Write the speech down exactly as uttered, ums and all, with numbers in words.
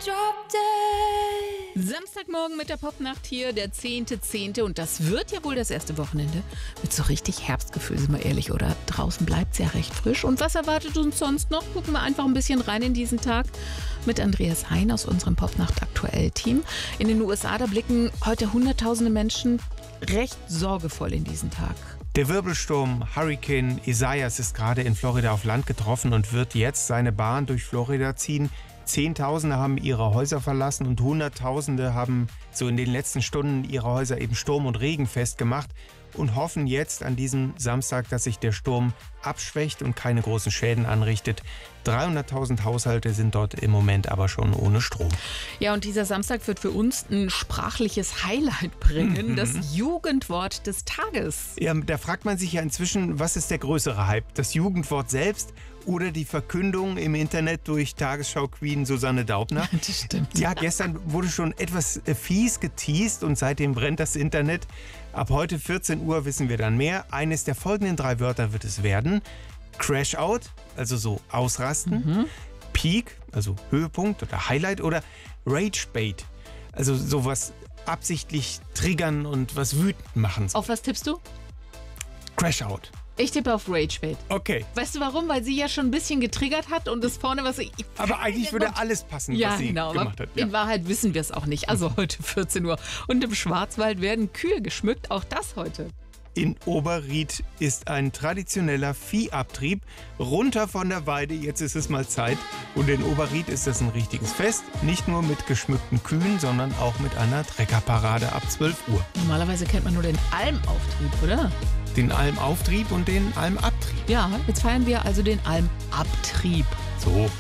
Samstagmorgen mit der Popnacht hier, der zehnte zehnte Und das wird ja wohl das erste Wochenende mit so richtig Herbstgefühl, sind wir ehrlich, oder? Draußen bleibt es ja recht frisch. Und was erwartet uns sonst noch? Gucken wir einfach ein bisschen rein in diesen Tag mit Andreas Hein aus unserem Popnacht-Aktuell-Team. In den U S A, da blicken heute hunderttausende Menschen recht sorgevoll in diesen Tag. Der Wirbelsturm Hurricane Isaias ist gerade in Florida auf Land getroffen und wird jetzt seine Bahn durch Florida ziehen. Zehntausende haben ihre Häuser verlassen und Hunderttausende haben so in den letzten Stunden ihre Häuser eben Sturm und Regen festgemacht und hoffen jetzt an diesem Samstag, dass sich der Sturm abschwächt und keine großen Schäden anrichtet. dreihunderttausend Haushalte sind dort im Moment aber schon ohne Strom. Ja, und dieser Samstag wird für uns ein sprachliches Highlight bringen, mhm. das Jugendwort des Tages. Ja, da fragt man sich ja inzwischen, was ist der größere Hype? Das Jugendwort selbst oder die Verkündung im Internet durch Tagesschau-Queen Susanne Daubner? Das stimmt. Ja, gestern wurde schon etwas fies geteast und seitdem brennt das Internet. Ab heute vierzehn Uhr wissen wir dann mehr. Eines der folgenden drei Wörter wird es werden. Crash-Out, also so ausrasten. Mhm. Peak, also Höhepunkt oder Highlight. Oder Rage-Bait, also sowas absichtlich triggern und was wütend machen. Auf was tippst du? Crash-Out. Ich tippe auf Rage-Bait. Okay. Weißt du warum? Weil sie ja schon ein bisschen getriggert hat und das vorne was... Ich, aber eigentlich würde alles passen, ja, was sie genau, gemacht hat. Ja, in Wahrheit wissen wir es auch nicht. Also heute vierzehn Uhr. Und im Schwarzwald werden Kühe geschmückt. Auch das heute. In Oberried ist ein traditioneller Viehabtrieb. Runter von der Weide, jetzt ist es mal Zeit. Und in Oberried ist das ein richtiges Fest. Nicht nur mit geschmückten Kühen, sondern auch mit einer Treckerparade ab zwölf Uhr. Normalerweise kennt man nur den Almauftrieb, oder? Den Almauftrieb und den Almabtrieb. Ja, jetzt feiern wir also den Almabtrieb. So,